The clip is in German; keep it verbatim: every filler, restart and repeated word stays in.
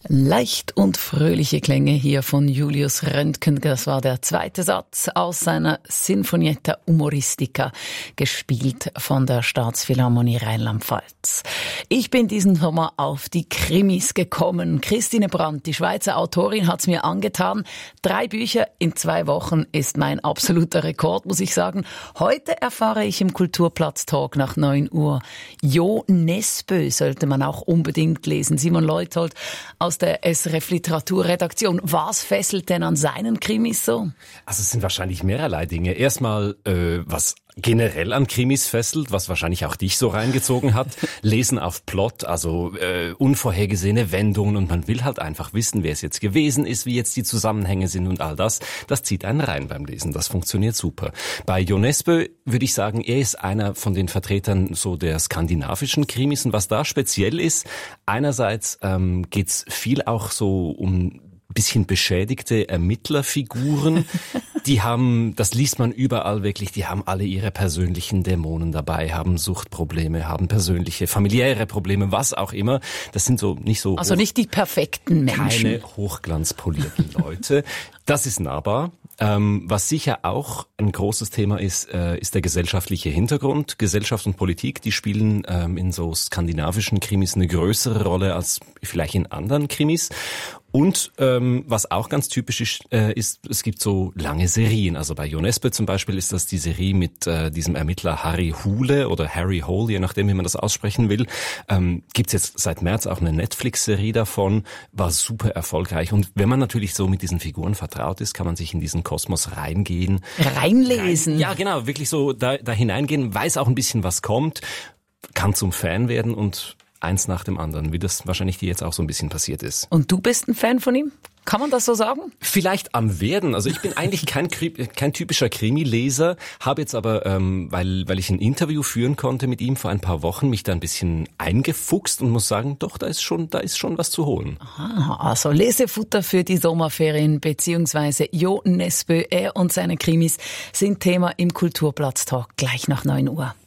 Leicht und fröhliche Klänge hier von Julius Röntgen. Das war der zweite Satz aus seiner Sinfonietta Umoristica, gespielt von der Staatsphilharmonie Rheinland-Pfalz. Ich bin diesen Sommer auf die Krimis gekommen. Christine Brandt, die Schweizer Autorin, hat's mir angetan. Drei Bücher in zwei Wochen ist mein absoluter Rekord, muss ich sagen. Heute erfahre ich im Kulturplatz-Talk nach neun Uhr. Jo Nesbø sollte man auch unbedingt lesen. Simon Leuthold aus der S R F Literaturredaktion. Was fesselt denn an seinen Krimis so? Also es sind wahrscheinlich mehrerlei Dinge. Erstmal, äh, was generell an Krimis fesselt, was wahrscheinlich auch dich so reingezogen hat. Lesen auf Plot, also äh, unvorhergesehene Wendungen, und man will halt einfach wissen, wer es jetzt gewesen ist, wie jetzt die Zusammenhänge sind und all das. Das zieht einen rein beim Lesen. Das funktioniert super. Bei Jo Nesbø würde ich sagen, er ist einer von den Vertretern so der skandinavischen Krimis, und was da speziell ist, einerseits ähm, geht's viel auch so um bisschen beschädigte Ermittlerfiguren. Die haben, das liest man überall wirklich, die haben alle ihre persönlichen Dämonen dabei, haben Suchtprobleme, haben persönliche, familiäre Probleme, was auch immer. Das sind so nicht so... Also nicht die perfekten Menschen. Keine hochglanzpolierten Leute. Das ist nahbar. Ähm, was sicher auch ein großes Thema ist, äh, ist der gesellschaftliche Hintergrund. Gesellschaft und Politik, die spielen ähm, in so skandinavischen Krimis eine größere Rolle als vielleicht in anderen Krimis. Und ähm, was auch ganz typisch ist, äh, ist, es gibt so lange Serien. Also bei Jo Nesbø zum Beispiel ist das die Serie mit äh, diesem Ermittler Harry Hole oder Harry Hole, je nachdem, wie man das aussprechen will. Ähm, gibt's jetzt seit März auch eine Netflix-Serie davon, war super erfolgreich. Und wenn man natürlich so mit diesen Figuren vertraut ist, kann man sich in diesen Kosmos reingehen. Reinlesen? Rein, ja, genau, wirklich so da, da hineingehen, weiß auch ein bisschen, was kommt, kann zum Fan werden und eins nach dem anderen, wie das wahrscheinlich dir jetzt auch so ein bisschen passiert ist. Und du bist ein Fan von ihm? Kann man das so sagen? Vielleicht am Werden. Also ich bin eigentlich kein, kein typischer Krimi-Leser, habe jetzt aber, ähm, weil, weil ich ein Interview führen konnte mit ihm vor ein paar Wochen, mich da ein bisschen eingefuchst und muss sagen, doch, da ist schon, da ist schon was zu holen. Aha, also Lesefutter für die Sommerferien, beziehungsweise Jo Nesbø, er und seine Krimis sind Thema im Kulturplatz-Talk gleich nach neun Uhr.